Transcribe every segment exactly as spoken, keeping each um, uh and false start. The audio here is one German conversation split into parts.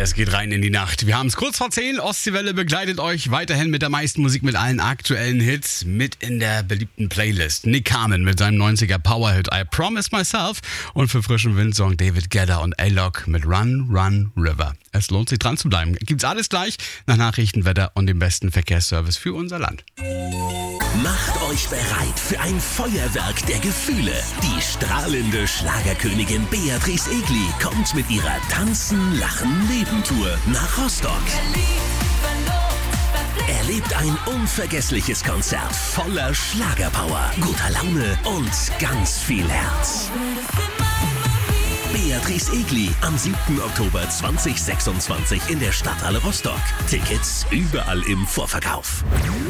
Es geht rein in die Nacht. Wir haben es kurz vor zehn. Ostseewelle begleitet euch weiterhin mit der meisten Musik, mit allen aktuellen Hits, mit in der beliebten Playlist. Nick Carmen mit seinem neunziger Powerhit I Promise Myself und für frischen Windsong David Guetta und A-Lock mit Run, Run, River. Es lohnt sich dran zu bleiben. Gibt's alles gleich nach Nachrichten, Wetter und dem besten Verkehrsservice für unser Land. Macht euch bereit für ein Feuerwerk der Gefühle. Die strahlende Schlagerkönigin Beatrice Egli kommt mit ihrer Tanzen, Lachen, Leben-Tour nach Rostock. Erlebt ein unvergessliches Konzert voller Schlagerpower, guter Laune und ganz viel Herz. Beatrice Egli am siebten Oktober zweitausendsechsundzwanzig in der Stadthalle Rostock. Tickets überall im Vorverkauf.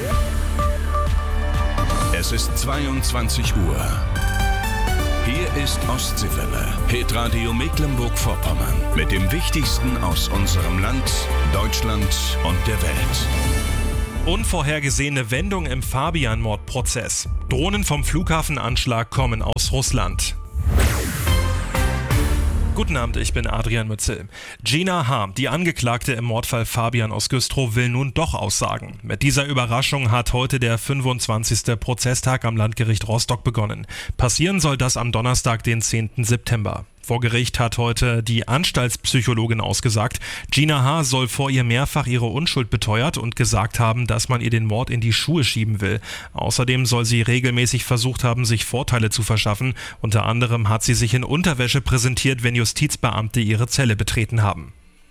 Es ist zweiundzwanzig Uhr. Hier ist Ostseewelle, Hitradio Mecklenburg-Vorpommern mit dem Wichtigsten aus unserem Land, Deutschland und der Welt. Unvorhergesehene Wendung im Fabian-Mordprozess. Drohnen vom Flughafenanschlag kommen aus Russland. Guten Abend, ich bin Adrian Mützel. Gina H., die Angeklagte im Mordfall Fabian aus Güstrow, will nun doch aussagen. Mit dieser Überraschung hat heute der fünfundzwanzigste Prozesstag am Landgericht Rostock begonnen. Passieren soll das am Donnerstag, den zehnten September. Vor Gericht hat heute die Anstaltspsychologin ausgesagt. Gina H. soll vor ihr mehrfach ihre Unschuld beteuert und gesagt haben, dass man ihr den Mord in die Schuhe schieben will. Außerdem soll sie regelmäßig versucht haben, sich Vorteile zu verschaffen. Unter anderem hat sie sich in Unterwäsche präsentiert, wenn Justizbeamte ihre Zelle betreten haben.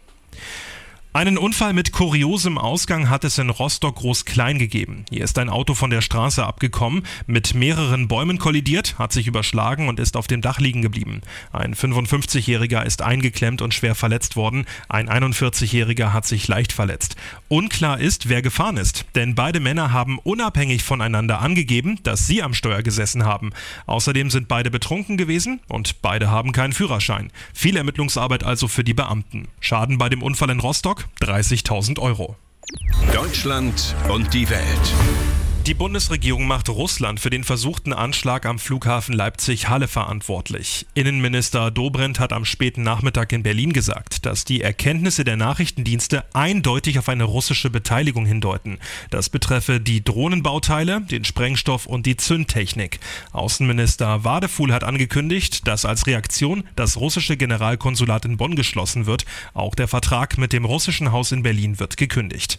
Einen Unfall mit kuriosem Ausgang hat es in Rostock-Groß-Klein gegeben. Hier ist ein Auto von der Straße abgekommen, mit mehreren Bäumen kollidiert, hat sich überschlagen und ist auf dem Dach liegen geblieben. Ein fünfundfünfzigjähriger ist eingeklemmt und schwer verletzt worden. Ein einundvierzigjähriger hat sich leicht verletzt. Unklar ist, wer gefahren ist, denn beide Männer haben unabhängig voneinander angegeben, dass sie am Steuer gesessen haben. Außerdem sind beide betrunken gewesen und beide haben keinen Führerschein. Viel Ermittlungsarbeit also für die Beamten. Schaden bei dem Unfall in Rostock? dreißigtausend Euro. Deutschland und die Welt. Die Bundesregierung macht Russland für den versuchten Anschlag am Flughafen Leipzig-Halle verantwortlich. Innenminister Dobrindt hat am späten Nachmittag in Berlin gesagt, dass die Erkenntnisse der Nachrichtendienste eindeutig auf eine russische Beteiligung hindeuten. Das betreffe die Drohnenbauteile, den Sprengstoff und die Zündtechnik. Außenminister Wadefuhl hat angekündigt, dass als Reaktion das russische Generalkonsulat in Bonn geschlossen wird. Auch der Vertrag mit dem russischen Haus in Berlin wird gekündigt.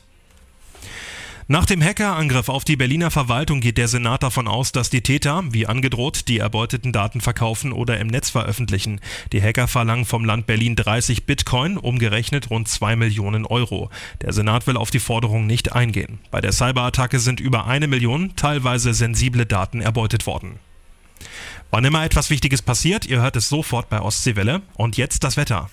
Nach dem Hackerangriff auf die Berliner Verwaltung geht der Senat davon aus, dass die Täter, wie angedroht, die erbeuteten Daten verkaufen oder im Netz veröffentlichen. Die Hacker verlangen vom Land Berlin dreißig Bitcoin, umgerechnet rund zwei Millionen Euro. Der Senat will auf die Forderung nicht eingehen. Bei der Cyberattacke sind über eine Million teilweise sensible Daten erbeutet worden. Wann immer etwas Wichtiges passiert, ihr hört es sofort bei Ostseewelle. Und jetzt das Wetter.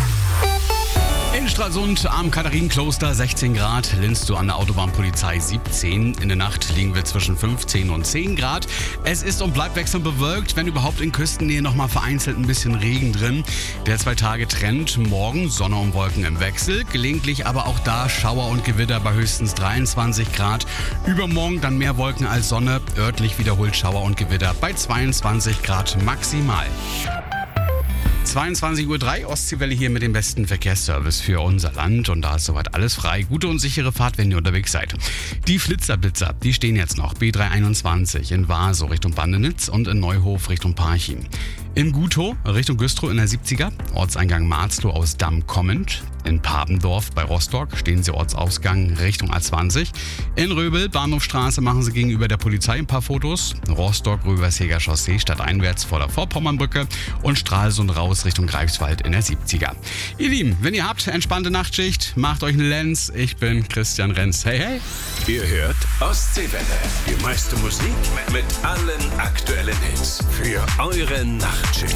In Stralsund am Katharinenkloster sechzehn Grad, Linstow an der Autobahnpolizei siebzehn. In der Nacht liegen wir zwischen fünfzehn und zehn Grad. Es ist und bleibt wechselnd bewölkt, wenn überhaupt in Küstennähe nochmal vereinzelt ein bisschen Regen drin. Der zwei Tage Trend, morgen Sonne und Wolken im Wechsel, gelegentlich aber auch da Schauer und Gewitter bei höchstens dreiundzwanzig Grad. Übermorgen dann mehr Wolken als Sonne, örtlich wiederholt Schauer und Gewitter bei zweiundzwanzig Grad maximal. zweiundzwanzig Uhr drei, Ostseewelle hier mit dem besten Verkehrsservice für unser Land und da ist soweit alles frei. Gute und sichere Fahrt, wenn ihr unterwegs seid. Die Flitzerblitzer, die stehen jetzt noch. B dreihunderteinundzwanzig in Vaso Richtung Bandenitz und in Neuhof Richtung Parchim. In Gutow Richtung Güstrow in der siebziger, Ortseingang Marzloh aus Damm kommend. In Pabendorf bei Rostock stehen sie Ortsausgang Richtung A zwanzig. In Röbel, Bahnhofstraße, machen sie gegenüber der Polizei ein paar Fotos. Rostock, Röversheger Chaussee, stadteinwärts vor der Vorpommernbrücke und Stralsund raus Richtung Greifswald in der siebziger. Ihr Lieben, wenn ihr habt, entspannte Nachtschicht, macht euch einen Lenz. Ich bin Christian Renz. Hey, hey. Ihr hört Ostseewelle. Die meiste Musik mit allen aktuellen Hits für eure Nachtschicht.